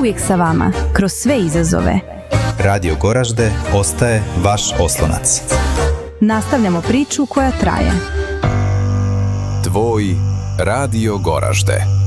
uvijek sa vama, kroz sve izazove. Radio Goražde ostaje vaš oslonac. Nastavljamo priču koja traje. Tvoj Radio Goražde.